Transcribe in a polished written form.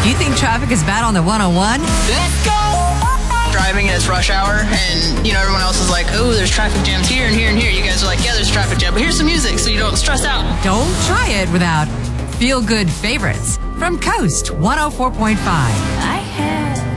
You think traffic is bad on the 101? Let's go! Driving and it's rush hour, and everyone else is like, oh, there's traffic jams here and here and here. You guys are like, yeah, there's traffic jam, but here's some music so you don't stress out. Don't try it without feel-good favorites from Coast 104.5. I had